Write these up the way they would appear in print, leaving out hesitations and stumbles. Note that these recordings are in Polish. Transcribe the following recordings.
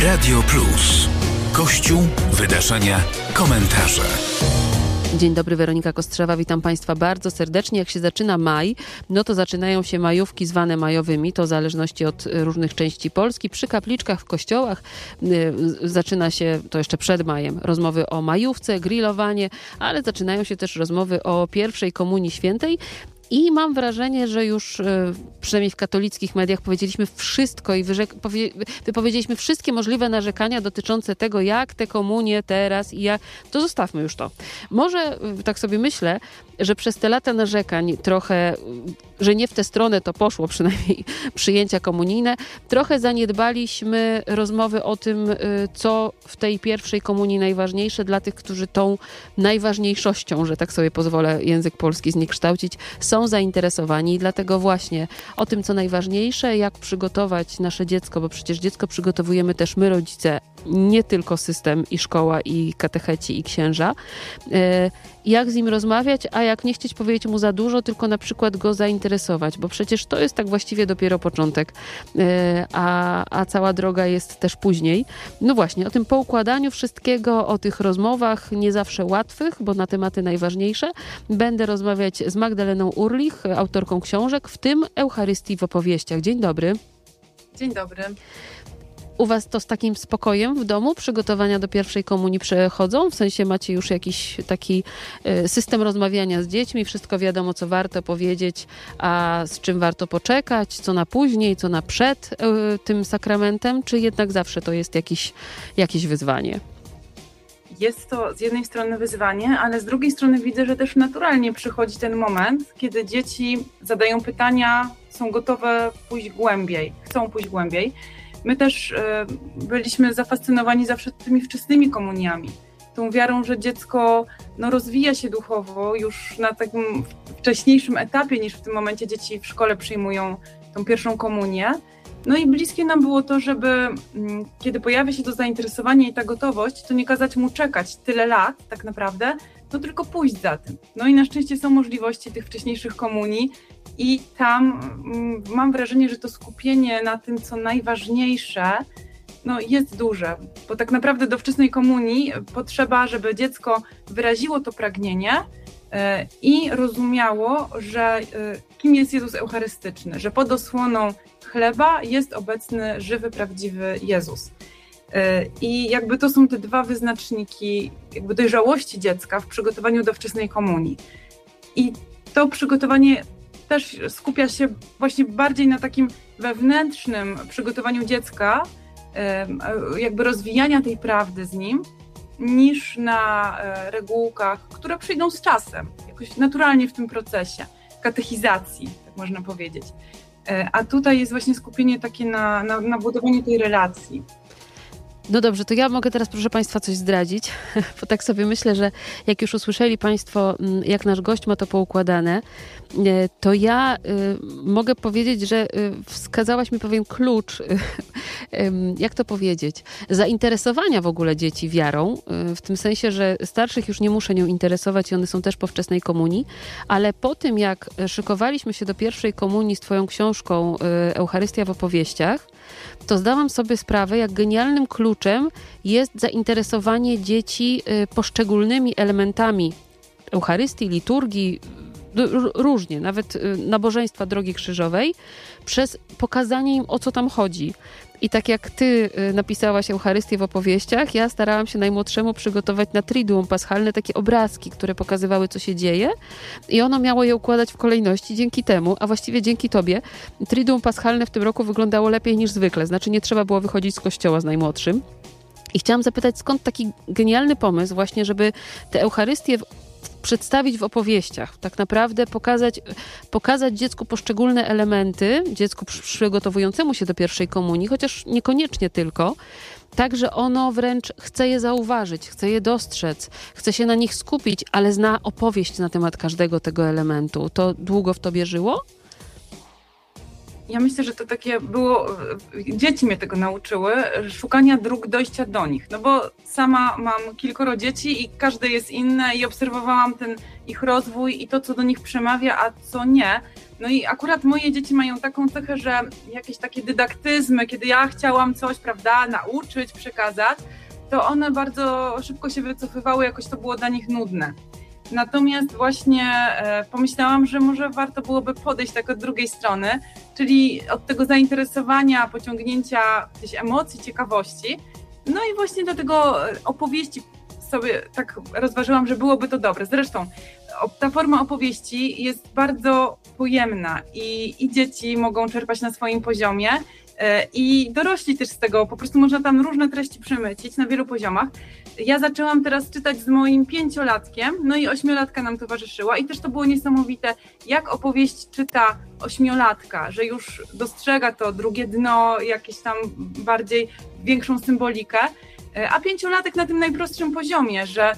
Radio Plus. Kościół, wydarzenia, komentarze. Dzień dobry, Weronika Kostrzewa, witam Państwa bardzo serdecznie. Jak się zaczyna maj, no to zaczynają się majówki zwane majowymi, to w zależności od różnych części Polski. Przy kapliczkach, w kościołach zaczyna się, to jeszcze przed majem, rozmowy o majówce, grillowanie, ale zaczynają się też rozmowy o pierwszej komunii świętej. I mam wrażenie, że już przynajmniej w katolickich mediach powiedzieliśmy wszystko i wypowiedzieliśmy wszystkie możliwe narzekania dotyczące tego, jak te komunie teraz i jak... To zostawmy już to. Może tak sobie myślę, że przez te lata narzekań trochę, że nie w tę stronę to poszło, przynajmniej przyjęcia komunijne, trochę zaniedbaliśmy rozmowy o tym, co w tej pierwszej komunii najważniejsze dla tych, którzy tą najważniejszością, że tak sobie pozwolę język polski zniekształcić, są zainteresowani i dlatego właśnie o tym, co najważniejsze, jak przygotować nasze dziecko, bo przecież dziecko przygotowujemy też my, rodzice, nie tylko system i szkoła, i katecheci, i księża. Jak z nim rozmawiać, a jak nie chcieć powiedzieć mu za dużo, tylko na przykład go zainteresować, bo przecież to jest tak właściwie dopiero początek, a cała droga jest też później. No właśnie, o tym poukładaniu wszystkiego, o tych rozmowach nie zawsze łatwych, bo na tematy najważniejsze, będę rozmawiać z Magdaleną Urlich, autorką książek, w tym Eucharystii w opowieściach. Dzień dobry. Dzień dobry. U was to z takim spokojem w domu przygotowania do pierwszej komunii przechodzą? W sensie macie już jakiś taki system rozmawiania z dziećmi, wszystko wiadomo, co warto powiedzieć, a z czym warto poczekać, co na później, co na przed tym sakramentem, czy jednak zawsze to jest jakieś wyzwanie? Jest to z jednej strony wyzwanie, ale z drugiej strony widzę, że też naturalnie przychodzi ten moment, kiedy dzieci zadają pytania, są gotowe pójść głębiej, chcą pójść głębiej. My też byliśmy zafascynowani zawsze tymi wczesnymi komuniami, tą wiarą, że dziecko rozwija się duchowo już na takim wcześniejszym etapie niż w tym momencie dzieci w szkole przyjmują tą pierwszą komunię. No i bliskie nam było to, żeby kiedy pojawia się to zainteresowanie i ta gotowość, to nie kazać mu czekać tyle lat tak naprawdę, to tylko pójść za tym. No i na szczęście są możliwości tych wcześniejszych komunii i tam mam wrażenie, że to skupienie na tym, co najważniejsze, jest duże, bo tak naprawdę do wczesnej komunii potrzeba, żeby dziecko wyraziło to pragnienie i rozumiało, że kim jest Jezus Eucharystyczny, że pod osłoną chleba jest obecny, żywy, prawdziwy Jezus. I jakby to są te dwa wyznaczniki jakby dojrzałości dziecka w przygotowaniu do wczesnej komunii. I to przygotowanie też skupia się właśnie bardziej na takim wewnętrznym przygotowaniu dziecka, jakby rozwijania tej prawdy z nim, niż na regułkach, które przyjdą z czasem, jakoś naturalnie w tym procesie katechizacji, tak można powiedzieć. A tutaj jest właśnie skupienie takie na budowaniu tej relacji. No dobrze, to ja mogę teraz, proszę Państwa, coś zdradzić, bo tak sobie myślę, że jak już usłyszeli Państwo, jak nasz gość ma to poukładane, to ja mogę powiedzieć, że wskazałaś mi pewien klucz, jak to powiedzieć, zainteresowania w ogóle dzieci wiarą, w tym sensie, że starszych już nie muszę nią interesować i one są też po wczesnej komunii, ale po tym, jak szykowaliśmy się do pierwszej komunii z Twoją książką Eucharystia w opowieściach, to zdałam sobie sprawę, jak genialnym kluczem jest zainteresowanie dzieci poszczególnymi elementami Eucharystii, liturgii, różnie, nawet nabożeństwa Drogi Krzyżowej, przez pokazanie im, o co tam chodzi. I tak jak ty napisałaś Eucharystię w opowieściach, ja starałam się najmłodszemu przygotować na Triduum Paschalne takie obrazki, które pokazywały, co się dzieje i ono miało je układać w kolejności. Dzięki temu, a właściwie dzięki tobie, Triduum Paschalne w tym roku wyglądało lepiej niż zwykle. Znaczy nie trzeba było wychodzić z kościoła z najmłodszym. I chciałam zapytać, skąd taki genialny pomysł właśnie, żeby te Eucharystię przedstawić w opowieściach, tak naprawdę pokazać dziecku poszczególne elementy, dziecku przygotowującemu się do pierwszej komunii, chociaż niekoniecznie tylko, tak, że ono wręcz chce je zauważyć, chce je dostrzec, chce się na nich skupić, ale zna opowieść na temat każdego tego elementu. To długo w tobie żyło? Ja myślę, że to takie było, dzieci mnie tego nauczyły, szukania dróg dojścia do nich, no bo sama mam kilkoro dzieci i każde jest inne i obserwowałam ten ich rozwój i to, co do nich przemawia, a co nie. No i akurat moje dzieci mają taką cechę, że jakieś takie dydaktyzmy, kiedy ja chciałam coś, prawda, nauczyć, przekazać, to one bardzo szybko się wycofywały, jakoś to było dla nich nudne. Natomiast właśnie pomyślałam, że może warto byłoby podejść tak od drugiej strony, czyli od tego zainteresowania, pociągnięcia gdzieś emocji, ciekawości. No i właśnie do tego opowieści sobie tak rozważyłam, że byłoby to dobre. Zresztą ta forma opowieści jest bardzo pojemna i dzieci mogą czerpać na swoim poziomie i dorośli też z tego, po prostu można tam różne treści przemycić na wielu poziomach. Ja zaczęłam teraz czytać z moim 5-latkiem, no i 8-latka nam towarzyszyła i też to było niesamowite, jak opowieść czyta 8-latka, że już dostrzega to drugie dno, jakieś tam bardziej większą symbolikę, a 5-latek na tym najprostszym poziomie, że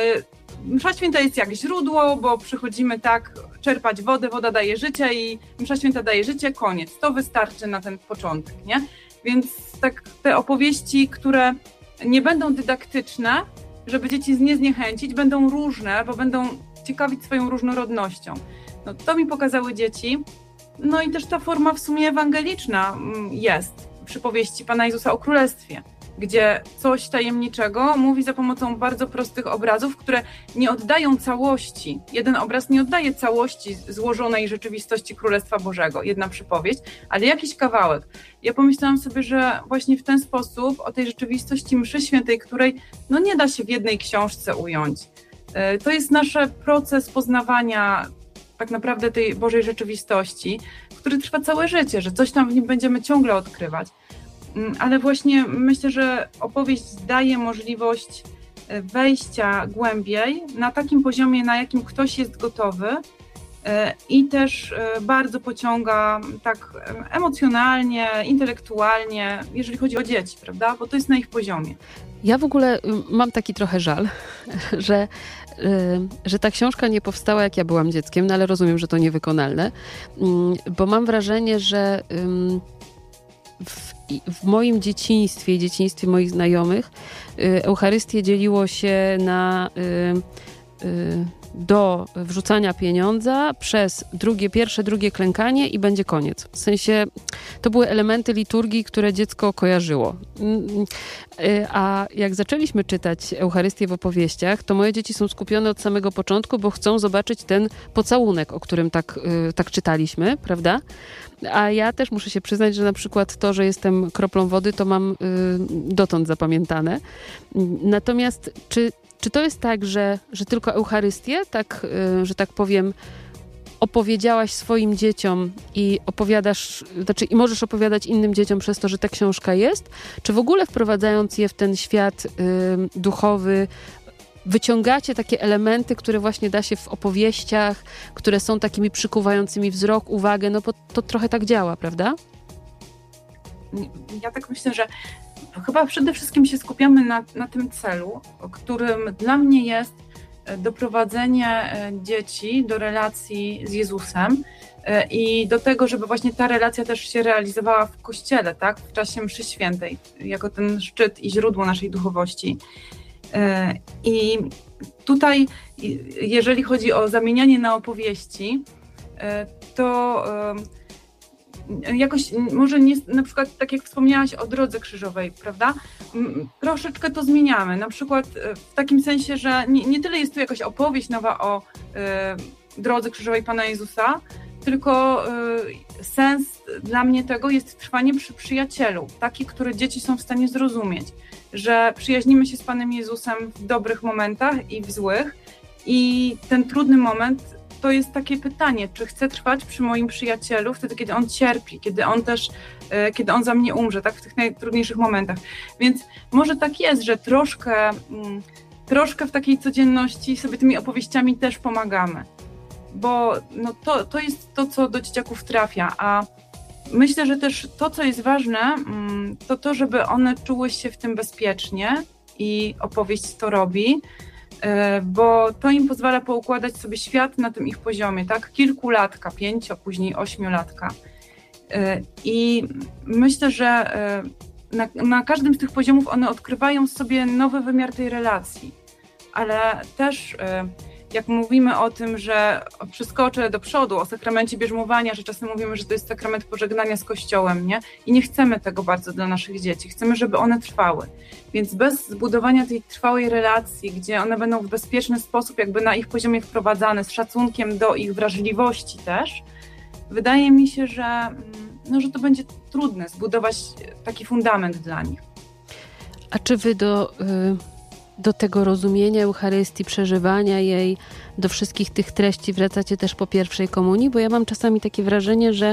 msza święta jest jak źródło, bo przychodzimy tak czerpać wodę, woda daje życie i msza święta daje życie, koniec. To wystarczy na ten początek, nie? Więc tak te opowieści, które nie będą dydaktyczne, żeby dzieci nie zniechęcić, będą różne, bo będą ciekawić swoją różnorodnością. No, to mi pokazały dzieci. No i też ta forma w sumie ewangeliczna jest w przypowieści Pana Jezusa o Królestwie, gdzie coś tajemniczego mówi za pomocą bardzo prostych obrazów, które nie oddają całości. Jeden obraz nie oddaje całości złożonej rzeczywistości Królestwa Bożego, jedna przypowieść, ale jakiś kawałek. Ja pomyślałam sobie, że właśnie w ten sposób o tej rzeczywistości mszy świętej, której no nie da się w jednej książce ująć. To jest nasz proces poznawania tak naprawdę tej Bożej rzeczywistości, który trwa całe życie, że coś tam w nim będziemy ciągle odkrywać. Ale właśnie myślę, że opowieść daje możliwość wejścia głębiej na takim poziomie, na jakim ktoś jest gotowy i też bardzo pociąga tak emocjonalnie, intelektualnie, jeżeli chodzi o dzieci, prawda? Bo to jest na ich poziomie. Ja w ogóle mam taki trochę żal, że ta książka nie powstała, jak ja byłam dzieckiem, no ale rozumiem, że to niewykonalne, bo mam wrażenie, że w moim dzieciństwie, dzieciństwie moich znajomych, Eucharystię dzieliło się na do wrzucania pieniądza przez pierwsze, drugie klękanie i będzie koniec. W sensie to były elementy liturgii, które dziecko kojarzyło. A jak zaczęliśmy czytać Eucharystię w opowieściach, to moje dzieci są skupione od samego początku, bo chcą zobaczyć ten pocałunek, o którym tak czytaliśmy, prawda? A ja też muszę się przyznać, że na przykład to, że jestem kroplą wody, to mam dotąd zapamiętane. Natomiast czy to jest tak, że tylko Eucharystię, tak, że tak powiem, opowiedziałaś swoim dzieciom i opowiadasz, znaczy i możesz opowiadać innym dzieciom przez to, że ta książka jest? Czy w ogóle wprowadzając je w ten świat duchowy, wyciągacie takie elementy, które właśnie da się w opowieściach, które są takimi przykuwającymi wzrok, uwagę, no bo to trochę tak działa, prawda? Ja tak myślę, że chyba przede wszystkim się skupiamy na tym celu, którym dla mnie jest doprowadzenie dzieci do relacji z Jezusem i do tego, żeby właśnie ta relacja też się realizowała w Kościele, tak? W czasie mszy świętej, jako ten szczyt i źródło naszej duchowości. I tutaj, jeżeli chodzi o zamienianie na opowieści, to jakoś może nie, na przykład tak jak wspomniałaś o Drodze Krzyżowej, prawda? Troszeczkę to zmieniamy, na przykład w takim sensie, że nie tyle jest tu jakaś opowieść nowa o Drodze Krzyżowej Pana Jezusa, tylko sens dla mnie tego jest trwanie przy przyjacielu, taki, który dzieci są w stanie zrozumieć, że przyjaźnimy się z Panem Jezusem w dobrych momentach i w złych i ten trudny moment to jest takie pytanie, czy chcę trwać przy moim przyjacielu wtedy, kiedy on cierpi, kiedy on za mnie umrze, tak, w tych najtrudniejszych momentach. Więc może tak jest, że troszkę w takiej codzienności sobie tymi opowieściami też pomagamy, bo no to jest to, co do dzieciaków trafia, a myślę, że też to, co jest ważne, to żeby one czuły się w tym bezpiecznie i opowieść to robi, bo to im pozwala poukładać sobie świat na tym ich poziomie, tak? Kilkulatka, 5, a później 8-latka. I myślę, że na każdym z tych poziomów one odkrywają sobie nowy wymiar tej relacji, ale też jak mówimy o tym, że przeskoczę do przodu, o sakramencie bierzmowania, że czasem mówimy, że to jest sakrament pożegnania z Kościołem, nie? I nie chcemy tego bardzo dla naszych dzieci. Chcemy, żeby one trwały. Więc bez zbudowania tej trwałej relacji, gdzie one będą w bezpieczny sposób jakby na ich poziomie wprowadzane, z szacunkiem do ich wrażliwości też, wydaje mi się, że to będzie trudne zbudować taki fundament dla nich. A czy wy do tego rozumienia Eucharystii, przeżywania jej, do wszystkich tych treści wracacie też po pierwszej komunii? Bo ja mam czasami takie wrażenie, że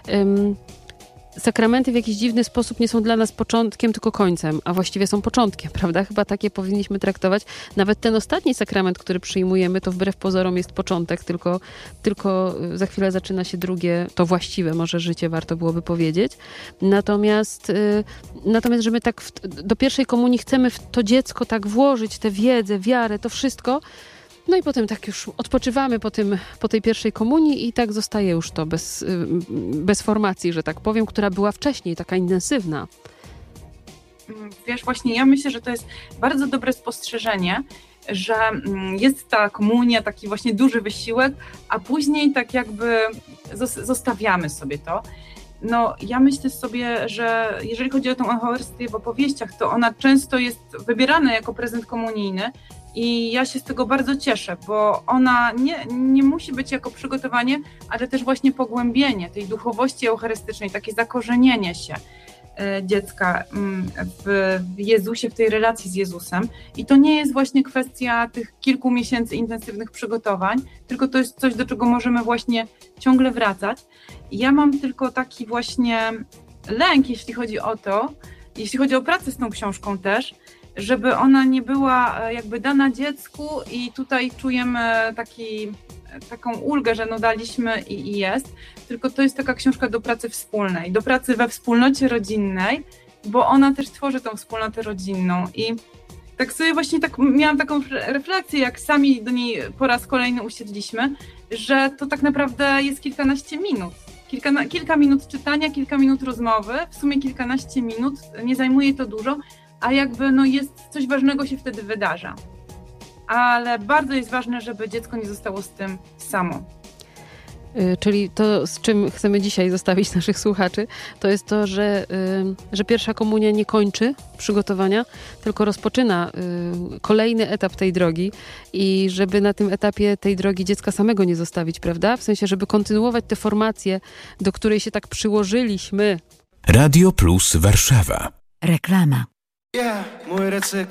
sakramenty w jakiś dziwny sposób nie są dla nas początkiem, tylko końcem, a właściwie są początkiem, prawda? Chyba takie powinniśmy traktować. Nawet ten ostatni sakrament, który przyjmujemy, to wbrew pozorom jest początek, tylko za chwilę zaczyna się drugie, to właściwe może życie, warto byłoby powiedzieć. Natomiast że my tak do pierwszej komunii chcemy w to dziecko tak włożyć tę wiedzę, wiarę, to wszystko, no i potem tak już odpoczywamy po tej pierwszej komunii i tak zostaje już to bez formacji, że tak powiem, która była wcześniej taka intensywna. Wiesz, właśnie ja myślę, że to jest bardzo dobre spostrzeżenie, że jest ta komunia, taki właśnie duży wysiłek, a później tak jakby zostawiamy sobie to. No, ja myślę sobie, że jeżeli chodzi o tą Eucharystię w opowieściach, to ona często jest wybierana jako prezent komunijny i ja się z tego bardzo cieszę, bo ona nie musi być jako przygotowanie, ale też właśnie pogłębienie tej duchowości eucharystycznej, takie zakorzenienie się dziecka w Jezusie, w tej relacji z Jezusem. I to nie jest właśnie kwestia tych kilku miesięcy intensywnych przygotowań, tylko to jest coś, do czego możemy właśnie ciągle wracać. I ja mam tylko taki właśnie lęk, jeśli chodzi o pracę z tą książką też, żeby ona nie była jakby dana dziecku i tutaj czujemy taką ulgę, że daliśmy i jest, tylko to jest taka książka do pracy wspólnej, do pracy we wspólnocie rodzinnej, bo ona też tworzy tą wspólnotę rodzinną i tak sobie właśnie miałam taką refleksję, jak sami do niej po raz kolejny usiedliśmy, że to tak naprawdę jest kilkanaście minut. Kilka minut czytania, kilka minut rozmowy, w sumie kilkanaście minut, nie zajmuje to dużo, a jakby jest coś ważnego się wtedy wydarza. Ale bardzo jest ważne, żeby dziecko nie zostało z tym samo. Czyli to, z czym chcemy dzisiaj zostawić naszych słuchaczy, to jest to, że pierwsza komunia nie kończy przygotowania, tylko rozpoczyna kolejny etap tej drogi i żeby na tym etapie tej drogi dziecka samego nie zostawić, prawda? W sensie, żeby kontynuować tę formację, do której się tak przyłożyliśmy. Radio Plus Warszawa. Reklama. Mój recykl